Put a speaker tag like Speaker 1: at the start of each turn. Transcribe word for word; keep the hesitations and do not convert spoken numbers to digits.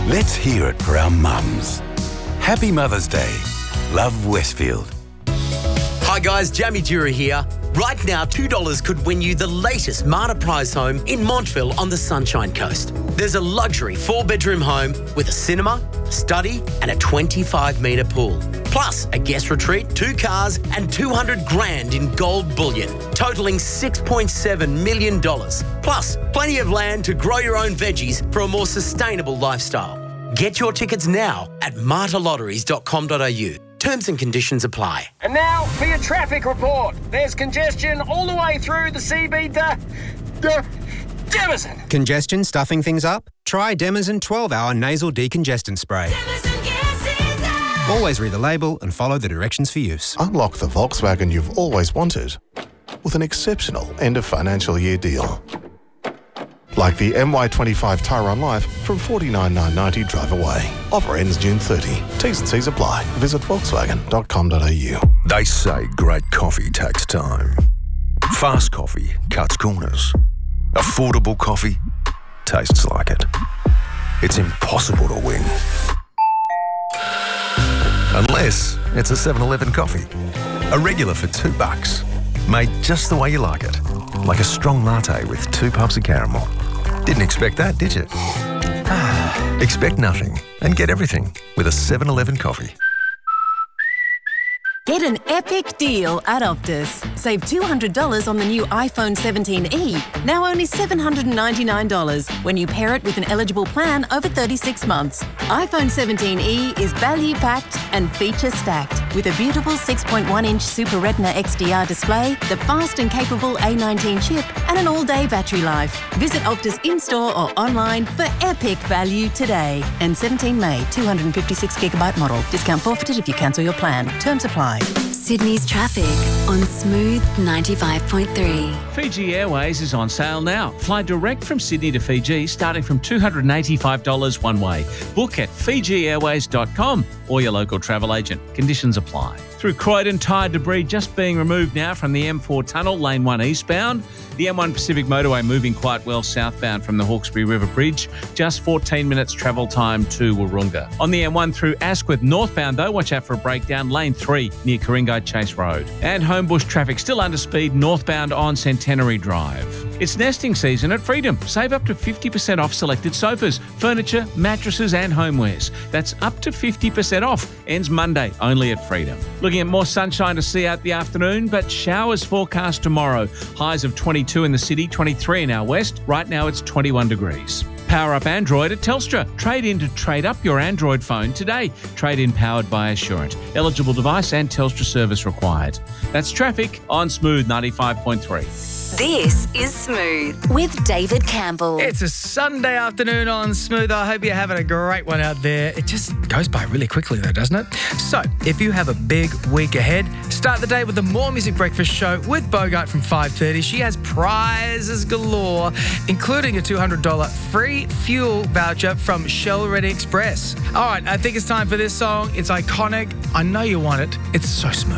Speaker 1: Let's hear it for our mums. Happy Mother's Day. Love, Westfield.
Speaker 2: Hi guys, Jamie Dura here. Right now, two dollars could win you the latest Marta Prize home in Montville on the Sunshine Coast. There's a luxury four-bedroom home with a cinema, study and a twenty-five metre pool. Plus a guest retreat, two cars and two hundred grand in gold bullion, totalling six point seven million dollars. Plus plenty of land to grow your own veggies for a more sustainable lifestyle. Get your tickets now at marta lotteries dot com dot a u. Terms and conditions apply.
Speaker 3: And now for your traffic report. There's congestion all the way through the C B to uh, Demison.
Speaker 4: Congestion stuffing things up? Try Demison twelve hour nasal decongestant spray. Always read the label and follow the directions for use.
Speaker 5: Unlock the Volkswagen you've always wanted with an exceptional end of financial year deal. Like the M Y twenty-five Tyrone Life from forty-nine thousand nine hundred ninety drive away. Offer ends June thirtieth. T's and C's apply. Visit volkswagen dot com dot a u.
Speaker 6: They say great coffee takes time. Fast coffee cuts corners. Affordable coffee tastes like it. It's impossible to win. Unless it's a seven eleven coffee. A regular for two bucks. Made just the way you like it. Like a strong latte with two puffs of caramel. Didn't expect that, did you? Expect nothing and get everything with a seven eleven coffee.
Speaker 7: Get an epic deal at Optus. Save two hundred dollars on the new iPhone seventeen e, now only seven hundred ninety-nine dollars when you pair it with an eligible plan over thirty-six months. iPhone seventeen e is value-packed and feature-stacked with a beautiful six point one inch Super Retina X D R display, the fast and capable A nineteen chip, and an all-day battery life. Visit Optus in-store or online for epic value today. And seventeen May, two hundred fifty-six gigabyte model. Discount forfeited if you cancel your plan. Terms apply.
Speaker 8: Sydney's traffic on Smooth ninety-five point three.
Speaker 9: Fiji Airways is on sale now. Fly direct from Sydney to Fiji starting from two hundred eighty-five dollars one way. Book at fiji airways dot com or your local travel agent. Conditions apply. Through Croydon, tyre debris just being removed now from the M four tunnel, lane one eastbound. The M one Pacific motorway moving quite well southbound from the Hawkesbury River Bridge. Just fourteen minutes travel time to Wahroonga. On the M one through Asquith northbound though, watch out for a breakdown, lane three near Ku-ring-gai Chase Road. And Homebush traffic still under speed northbound on Centenary Drive. It's nesting season at Freedom. Save up to fifty percent off selected sofas, furniture, mattresses and homewares. That's up to fifty percent off. Ends Monday only at Freedom. Looking at more sunshine to see out the afternoon, but showers forecast tomorrow. Highs of twenty-two in the city, twenty-three in our west. Right now it's twenty-one degrees. Power up Android at Telstra. Trade in to trade up your Android phone today. Trade in powered by Assurant. Eligible device and Telstra service required. That's traffic on Smooth ninety-five point three.
Speaker 8: This is Smooth with David Campbell.
Speaker 10: It's a Sunday afternoon on Smooth. I hope you're having a great one out there. It just goes by really quickly though, doesn't it? So, if you have a big week ahead, start the day with the More Music Breakfast Show with Bogart from five thirty. She has prizes galore, including a two hundred dollars free fuel voucher from Shell Ready Express. All right, I think it's time for this song. It's iconic. I know you want it. It's so smooth.